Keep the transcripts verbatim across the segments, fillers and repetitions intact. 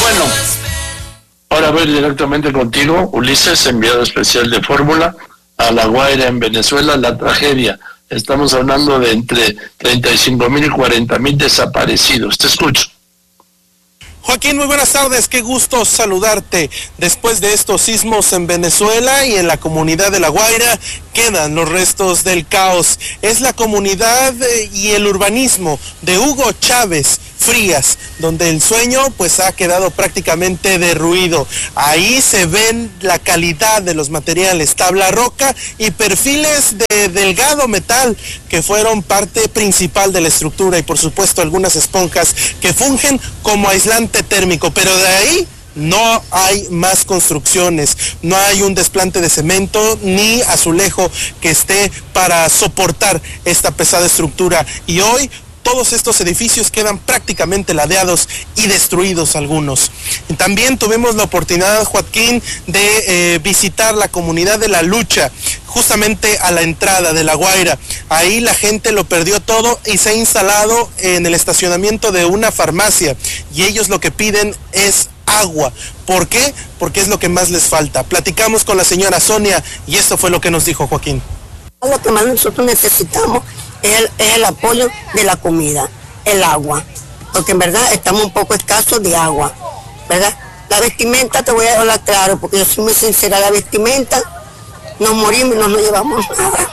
Bueno, ahora voy directamente contigo, Ulises, enviado especial de Fórmula, a La Guaira, en Venezuela, la tragedia. Estamos hablando de entre treinta y cinco mil y cuarenta mil desaparecidos. Te escucho. Joaquín, muy buenas tardes, qué gusto saludarte. Después de estos sismos en Venezuela y en la comunidad de La Guaira, quedan los restos del caos. Es la comunidad y el urbanismo de Hugo Chávez Frías, donde el sueño pues ha quedado prácticamente derruido. Ahí se ven la calidad de los materiales, tabla roca y perfiles de delgado metal que fueron parte principal de la estructura, y por supuesto algunas esponjas que fungen como aislante térmico, pero de ahí no hay más construcciones, no hay un desplante de cemento ni azulejo que esté para soportar esta pesada estructura, y hoy todos estos edificios quedan prácticamente ladeados y destruidos algunos. También tuvimos la oportunidad, Joaquín, de eh, visitar la comunidad de La Lucha, justamente a la entrada de La Guaira. Ahí la gente lo perdió todo y se ha instalado en el estacionamiento de una farmacia, y ellos lo que piden es agua. ¿Por qué? Porque es lo que más les falta. Platicamos con la señora Sonia y esto fue lo que nos dijo Joaquín. Lo que más nosotros necesitamos es el, es el apoyo de la comida, el agua, porque en verdad estamos un poco escasos de agua, ¿verdad? La vestimenta, te voy a hablar claro, porque yo soy muy sincera, la vestimenta, nos morimos y no nos llevamos nada.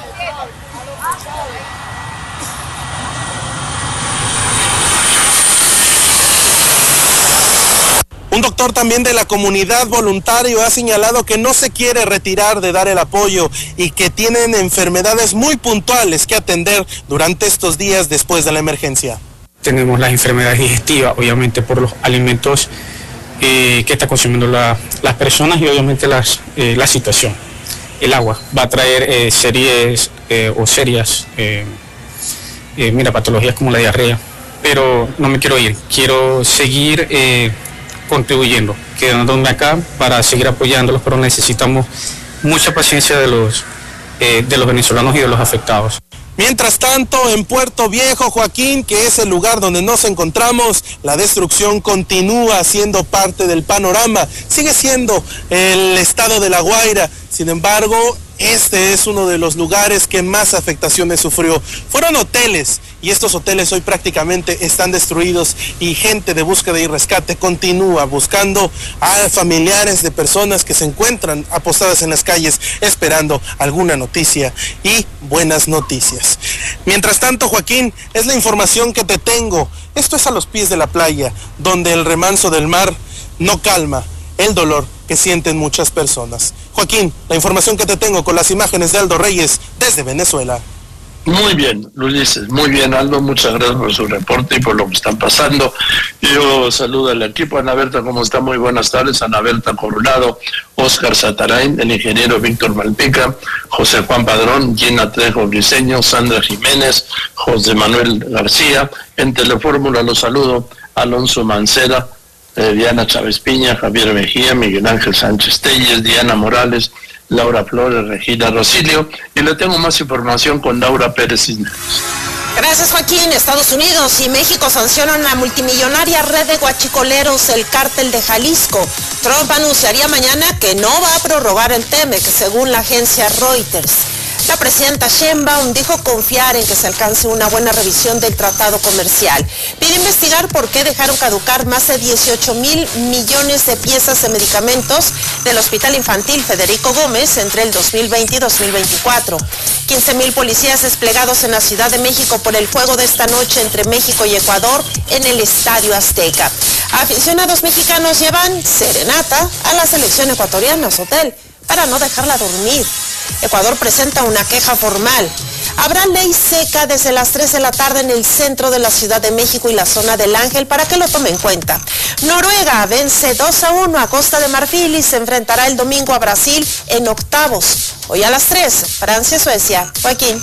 Un doctor también de la comunidad voluntario ha señalado que no se quiere retirar de dar el apoyo y que tienen enfermedades muy puntuales que atender durante estos días después de la emergencia. Tenemos las enfermedades digestivas, obviamente por los alimentos eh, que están consumiendo la, las personas, y obviamente las, eh, la situación. El agua va a traer eh, series eh, o serias, eh, eh, mira, patologías como la diarrea, pero no me quiero ir, quiero seguir eh, contribuyendo, quedándome acá para seguir apoyándolos, pero necesitamos mucha paciencia de los, eh, de los venezolanos y de los afectados. Mientras tanto, en Puerto Viejo, Joaquín, que es el lugar donde nos encontramos, la destrucción continúa siendo parte del panorama. Sigue siendo el estado de La Guaira. Sin embargo, este es uno de los lugares que más afectaciones sufrió. Fueron hoteles, y estos hoteles hoy prácticamente están destruidos, y gente de búsqueda y rescate continúa buscando a familiares de personas que se encuentran apostadas en las calles esperando alguna noticia y buenas noticias. Mientras tanto, Joaquín, es la información que te tengo. Esto es a los pies de la playa, donde el remanso del mar no calma el dolor que sienten muchas personas. Joaquín, la información que te tengo con las imágenes de Aldo Reyes desde Venezuela. Muy bien, Ulises, muy bien, Aldo, muchas gracias por su reporte y por lo que están pasando. Yo saludo al equipo. Ana Berta, ¿cómo está? Muy buenas tardes. Ana Berta Coronado, Oscar Satarain, el ingeniero Víctor Malpica, José Juan Padrón, Gina Trejo Briceño, Sandra Jiménez, José Manuel García. En Telefórmula los saludo, Alonso Mancera, Eh, Diana Chávez Piña, Javier Mejía, Miguel Ángel Sánchez Telles, Diana Morales, Laura Flores, Regina Rosilio, y le tengo más información con Laura Pérez Cisneros. Gracias, Joaquín. Estados Unidos y México sancionan la multimillonaria red de guachicoleros, el Cártel de Jalisco. Trump anunciaría mañana que no va a prorrogar el TEMEC, según la agencia Reuters. La presidenta Sheinbaum dijo confiar en que se alcance una buena revisión del tratado comercial. Pide investigar por qué dejaron caducar más de dieciocho mil millones de piezas de medicamentos del Hospital Infantil Federico Gómez entre el dos mil veinte y dos mil veinticuatro. quince mil policías desplegados en la Ciudad de México por el juego de esta noche entre México y Ecuador en el Estadio Azteca. Aficionados mexicanos llevan serenata a la selección ecuatoriana a su hotel para no dejarla dormir. Ecuador presenta una queja formal. Habrá ley seca desde las tres de la tarde en el centro de la Ciudad de México y la zona del Ángel para que lo tome en cuenta. Noruega vence dos a uno a Costa de Marfil y se enfrentará el domingo a Brasil en octavos. Hoy a las tres, Francia-Suecia. Joaquín.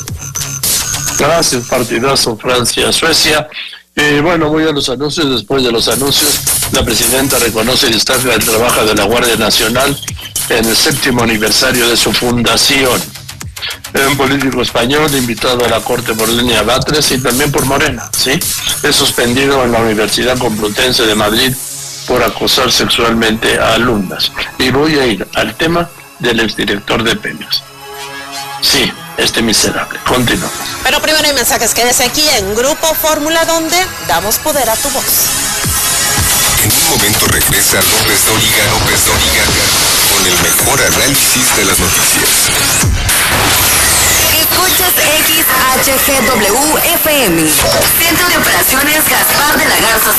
Gracias, partidazo Francia-Suecia. Eh, bueno, voy a los anuncios. Después de los anuncios, la presidenta reconoce y destaca el trabajo de la Guardia Nacional en el séptimo aniversario de su fundación. Un político español invitado a la Corte por Lenia Batres y también por Morena, ¿sí? Es suspendido en la Universidad Complutense de Madrid por acosar sexualmente a alumnas. Y voy a ir al tema del exdirector de Pemex. Sí, este miserable. Continuamos. Pero primero hay mensajes. Quédese aquí en Grupo Fórmula, donde damos poder a tu voz. En un momento regresa López Dóriga, López Dóriga, con el mejor análisis de las noticias. Escuchas X H G W F M, Centro de Operaciones Gaspar de la Garza